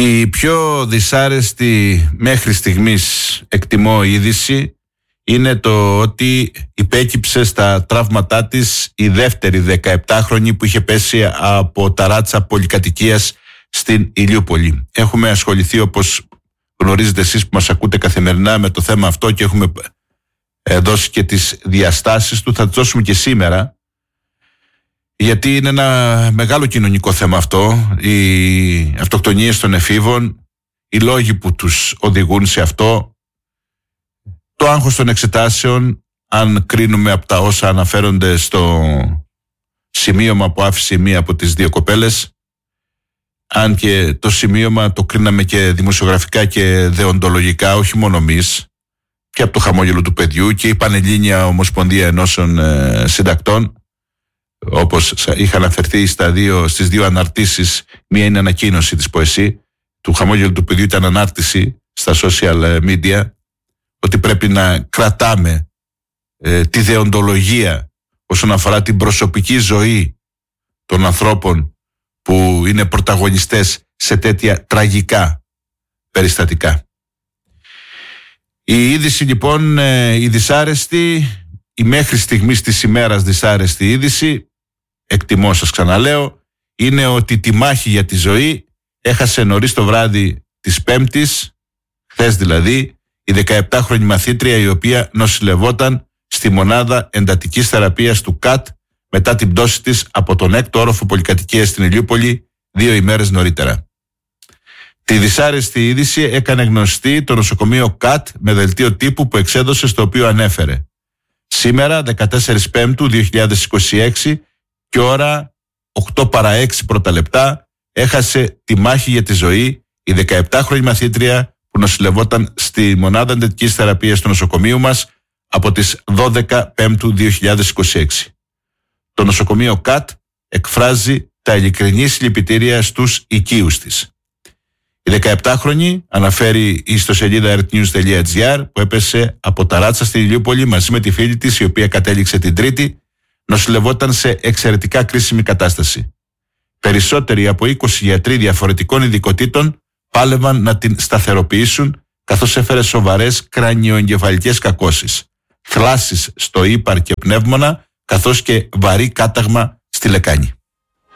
Η πιο δυσάρεστη μέχρι στιγμής, εκτιμώ, είδηση είναι το ότι υπέκυψε στα τραύματά της η δεύτερη 17χρονη που είχε πέσει από ταράτσα πολυκατοικίας στην Ηλιούπολη. Έχουμε ασχοληθεί, όπως γνωρίζετε εσείς που μας ακούτε καθημερινά, με το θέμα αυτό και έχουμε δώσει και τις διαστάσεις του. Θα τις δώσουμε και σήμερα, γιατί είναι ένα μεγάλο κοινωνικό θέμα αυτό. Οι αυτοκτονίες των εφήβων, οι λόγοι που τους οδηγούν σε αυτό, το άγχος των εξετάσεων, αν κρίνουμε από τα όσα αναφέρονται στο σημείωμα που άφησε μία από τις δύο κοπέλες, αν και το σημείωμα το κρίναμε και δημοσιογραφικά και δεοντολογικά, όχι μόνο εμείς, και από το χαμόγελο του παιδιού και η Πανελλήνια Ομοσπονδία Ενώσεων Συντακτών, όπως είχα αναφερθεί στις δύο αναρτήσεις. Μία είναι ανακοίνωση της ΠΟΕΣΥ, του χαμόγελου του παιδιού ήταν ανάρτηση στα social media, ότι πρέπει να κρατάμε τη δεοντολογία όσον αφορά την προσωπική ζωή των ανθρώπων που είναι πρωταγωνιστές σε τέτοια τραγικά περιστατικά. Η είδηση λοιπόν, η δυσάρεστη, η μέχρι στιγμής της ημέρας δυσάρεστη είδηση, εκτιμώ, σας ξαναλέω, είναι ότι τη μάχη για τη ζωή έχασε νωρίς το βράδυ της Πέμπτης, χθες δηλαδή, η 17χρονη μαθήτρια, η οποία νοσηλευόταν στη μονάδα εντατικής θεραπείας του ΚΑΤ μετά την πτώση της από τον 6ο όροφο πολυκατοικίας στην Ηλιούπολη 2 ημέρες νωρίτερα. Τη δυσάρεστη είδηση έκανε γνωστή το νοσοκομείο ΚΑΤ με δελτίο τύπου που εξέδωσε, στο οποίο ανέφερε: σήμερα 14 Πέμπτου 2026 και ώρα 8 παρά 6 πρώτα λεπτά έχασε τη μάχη για τη ζωή η 17χρονη μαθήτρια που νοσηλευόταν στη μονάδα εντατικής θεραπείας του νοσοκομείου μας από τις 12 Πέμπτου 2026. Το νοσοκομείο ΚΑΤ εκφράζει τα ειλικρινή συλληπιτήρια στους οικείους της. Η 17χρονη αναφέρει η ιστοσελίδα earthnews.gr που έπεσε από ταράτσα στην Ηλιούπολη μαζί με τη φίλη της, η οποία κατέληξε την Τρίτη, νοσηλευόταν σε εξαιρετικά κρίσιμη κατάσταση. Περισσότεροι από 20 γιατροί διαφορετικών ειδικοτήτων πάλευαν να την σταθεροποιήσουν, καθώς έφερε σοβαρές κρανιοεγκεφαλικές κακώσεις, θλάσσεις στο ύπαρ και πνεύμονα, καθώς και βαρύ κάταγμα στη λεκάνη.